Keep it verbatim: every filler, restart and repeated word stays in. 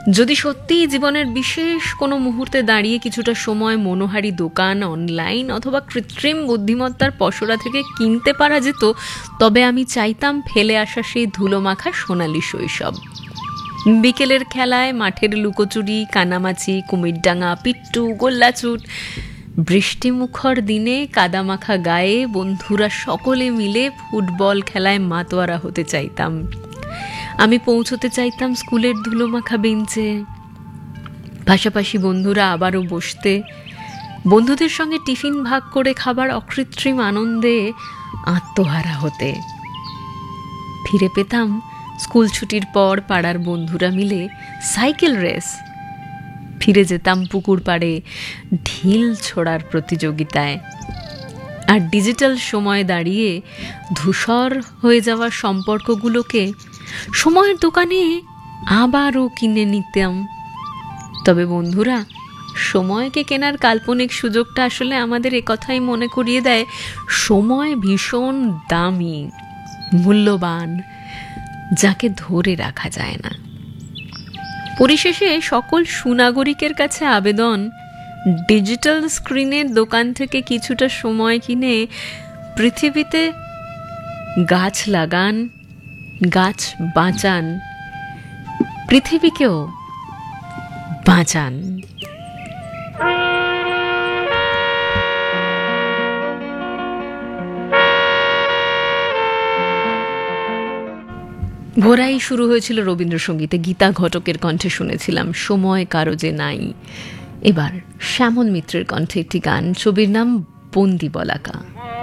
যদি সত্যিই জীবনের বিশেষ কোনো মুহূর্তে দাঁড়িয়ে কিছুটা সময় মনোহারী দোকান, অনলাইন অথবা কৃত্রিম বুদ্ধিমত্তার পসরা থেকে কিনতে পারা যেত, তবে আমি চাইতাম ফেলে আসা সেই ধুলোমাখা সোনালি শৈশব। বিকেলের খেলায় মাঠের লুকোচুরি, কানামাছি, কুমিরডাঙ্গা, পিট্টু, গোল্লাছুট, বৃষ্টিমুখর দিনে কাদামাখা গায়ে বন্ধুরা সকলে মিলে ফুটবল খেলায় মাতোয়ারা হতে চাইতাম। আমি পৌঁছতে চাইতাম স্কুলের ধুলোমাখা বেঞ্চে, পাশাপাশি বন্ধুরা আবারও বসতে, বন্ধুদের সঙ্গে টিফিন ভাগ করে খাবার অকৃত্রিম আনন্দে আত্মহারা হতে। ফিরে পেতাম স্কুল ছুটির পর পাড়ার বন্ধুরা মিলে সাইকেল রেস, ফিরে যেতাম পুকুর পাড়ে ঢিল ছোড়ার প্রতিযোগিতায়। আর ডিজিটাল সময় দাঁড়িয়ে ধূসর হয়ে যাওয়া সম্পর্কগুলোকে সময়ের দোকানে আবারও কিনে নিতাম। তবে বন্ধুরা, সময়কে কেনার কাল্পনিক সুযোগটা আসলে আমাদের একথাই মনে করিয়ে দেয়, সময় ভীষণ দামি, মূল্যবান, যাকে ধরে রাখা যায় না। পরিশেষে সকল সুনাগরিকের কাছে আবেদন, ডিজিটাল স্ক্রিনের দোকান থেকে কিছুটা সময় কিনে পৃথিবীতে গাছ লাগান, গাছ বাঁচান, পৃথিবীকেও বাঁচান। ভোরাই শুরু হয়েছিল রবীন্দ্রসঙ্গীতে, গীতা ঘটকের কণ্ঠে শুনেছিলাম সময় কারো যে নাই। এবার শ্যামল মিত্রের কণ্ঠে একটি গান, ছবির নাম বন্দি বলাকা।